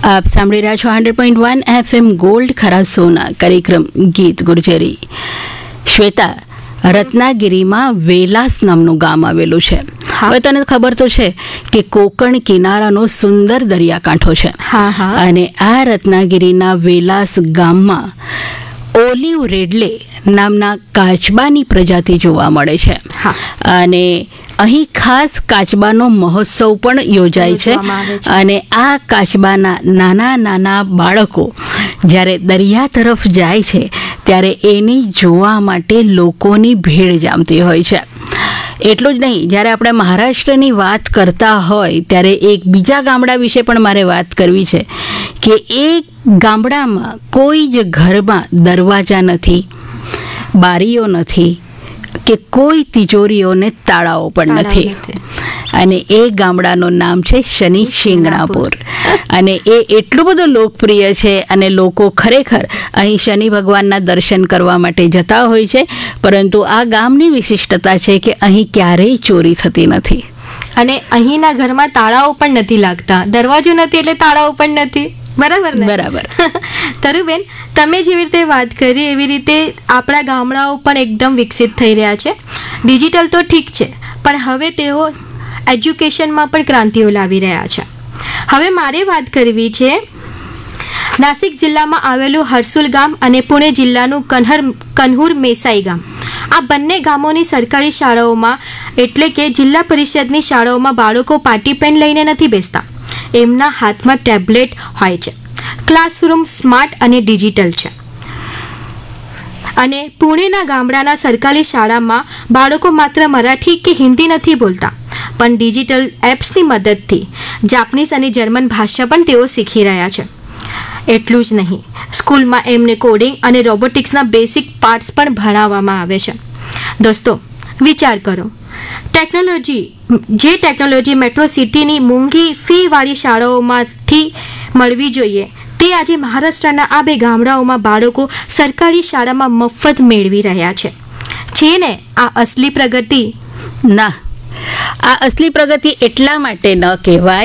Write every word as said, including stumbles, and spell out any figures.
આપ સાંભળી રહ્યા છો hundred point one FM gold ખરા સોના કાર્યક્રમ ગીત ગુર્જરી. શ્વેતા, રત્નાગીરીમાં વેલાસ નામનું ગામ આવેલું છે. હવે તને ખબર તો છે કે કોકણ કિનારાનો સુંદર દરિયાકાંઠો છે. અને આ રત્નાગીરીના વેલાસ ગામમાં ઓલિવ રેડલે નામના કાચબાની પ્રજાતિ જોવા મળે છે. અને અહીં ખાસ કાચબાનો મહોત્સવ પણ યોજાય છે. અને આ કાચબાના નાના નાના બાળકો જ્યારે દરિયા તરફ જાય છે ત્યારે એની જોવા માટે લોકોની ભીડ જામતી હોય છે. એટલું જ નહીં, જ્યારે આપણે મહારાષ્ટ્રની વાત કરતા હોય ત્યારે એક બીજા ગામડા વિશે પણ મારે વાત કરવી છે કે એ ગામડામાં કોઈ જ ઘરમાં દરવાજા નથી, બારીઓ નથી કે કોઈ તિજોરીઓને તાળાઓ પણ નથી. અને એ ગામડાનું નામ છે શનિ શિંગણાપુર. અને એ એટલું બધું લોકપ્રિય છે અને લોકો ખરેખર અહીં શનિ ભગવાનના દર્શન કરવા માટે જતા હોય છે. પરંતુ આ ગામની વિશિષ્ટતા છે કે અહીં ક્યારેય ચોરી થતી નથી. અને અહીંના ઘરમાં તાળાઓ પણ નથી લાગતા. દરવાજો નથી એટલે તાળાઓ પણ નથી. બરાબર ને? બરાબર. તરુબેન, તમે જેવી રીતે વાત કરી એવી રીતે આપણા ગામડાઓ પણ એકદમ વિકસિત થઈ રહ્યા છે. ડિજિટલ તો ઠીક છે, પણ હવે તેઓ એજ્યુકેશનમાં પણ ક્રાંતિઓ લાવી રહ્યા છે. હવે મારે વાત કરવી છે નાસિક જિલ્લામાં આવેલું હરસુલ ગામ અને પુણે જિલ્લાનું કન્હર કન્હુર મેસાઈ ગામ. આ બંને ગામોની સરકારી શાળાઓમાં એટલે કે જિલ્લા પરિષદની શાળાઓમાં બાળકો પાટી પેન લઈને નથી બેસતા. એમના હાથમાં ટેબ્લેટ હોય છે. ક્લાસરૂમ સ્માર્ટ અને ડિજિટલ છે. અને પુણેના ગામડાના સરકારી શાળામાં બાળકો માત્ર મરાઠી કે હિન્દી નથી બોલતા, પણ ડિજિટલ એપ્સની મદદથી જાપાનીઝ અને જર્મન ભાષા પણ તેઓ શીખી રહ્યા છે. એટલું જ નહીં, સ્કૂલમાં એમને કોડિંગ અને રોબોટિક્સના બેસિક પાર્ટ્સ પણ ભણાવવામાં આવે છે. દોસ્તો, વિચાર કરો, ટેકનોલોજી જે ટેકનોલોજી મેટ્રો સિટીની મોંઘી ફીવાળી શાળાઓમાંથી મળવી જોઈએ તે આજે મહારાષ્ટ્રના આ બે ગામડાઓમાં બાળકો સરકારી શાળામાં મફત મેળવી રહ્યા છે. છે ને આ અસલી પ્રગતિ? ના, આ અસલી પ્રગતિ એટલા માટે ન કહેવાય